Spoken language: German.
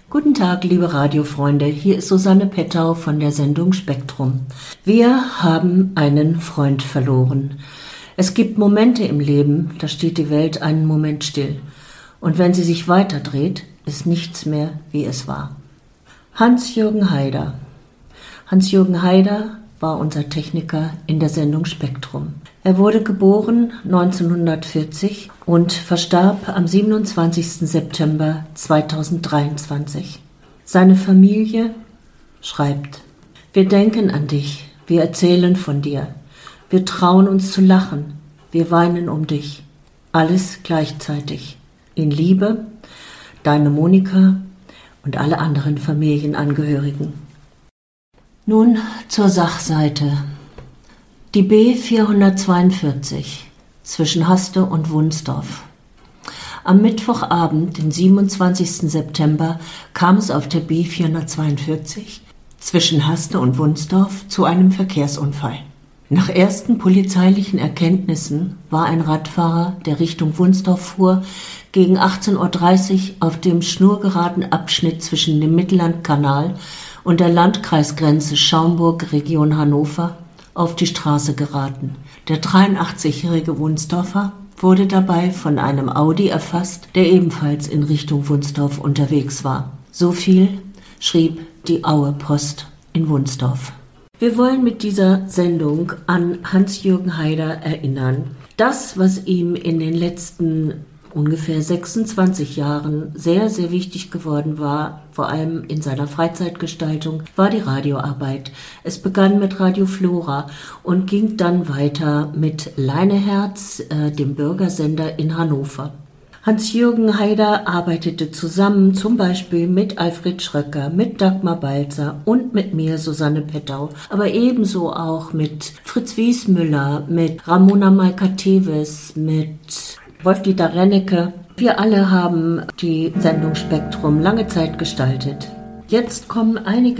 Guten Tag, liebe Radiofreunde, hier ist Susanne Pettau von der Sendung Spektrum. Wir haben einen Freund verloren. Es gibt Momente im Leben, da steht die Welt einen Moment still. Und wenn sie sich weiterdreht, ist nichts mehr, wie es war. Hans-Jürgen Haider. Hans-Jürgen Haider war unser Techniker in der Sendung Spektrum. Er wurde geboren 1940 und verstarb am 27. September 2023. Seine Familie schreibt: Wir denken an dich, wir erzählen von dir, wir trauen uns zu lachen, wir weinen um dich. Alles gleichzeitig. In Liebe, deine Monika und alle anderen Familienangehörigen. Nun zur Sachseite. Die B442 zwischen Haste und Wunsdorf. Am Mittwochabend, den 27. September, kam es auf der B442 zwischen Haste und Wunsdorf zu einem Verkehrsunfall. Nach ersten polizeilichen Erkenntnissen war ein Radfahrer, der Richtung Wunsdorf fuhr, gegen 18:30 Uhr auf dem schnurgeraden Abschnitt zwischen dem Mittellandkanal und der Landkreisgrenze Schaumburg, Region Hannover, auf die Straße geraten. Der 83-jährige Wunsdorfer wurde dabei von einem Audi erfasst, der ebenfalls in Richtung Wunsdorf unterwegs war. So viel schrieb die Aue Post in Wunsdorf. Wir wollen mit dieser Sendung an Hans-Jürgen Haider erinnern. Das, was ihm in den letzten ungefähr 26 Jahren sehr, sehr wichtig geworden war, vor allem in seiner Freizeitgestaltung, war die Radioarbeit. Es begann mit Radio Flora und ging dann weiter mit Leineherz, dem Bürgersender in Hannover. Hans-Jürgen Haider arbeitete zusammen zum Beispiel mit Alfred Schröcker, mit Dagmar Balzer und mit mir, Susanne Pettau, aber ebenso auch mit Fritz Wiesmüller, mit Ramona Maika-Teves, mit Wolf-Dieter Rennecke. Wir alle haben die Sendung Spektrum lange Zeit gestaltet. Jetzt kommen einige